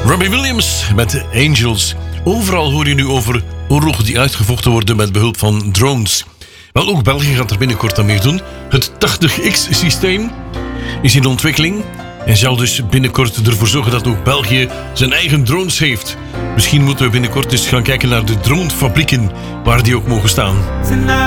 Robbie Williams met Angels. Overal hoor je nu over oorlogen die uitgevochten worden met behulp van drones. Wel, ook België gaat er binnenkort aan mee doen. Het 80X-systeem is in ontwikkeling en zal dus binnenkort ervoor zorgen dat ook België zijn eigen drones heeft. Misschien moeten we binnenkort eens gaan kijken naar de dronefabrieken waar die ook mogen staan.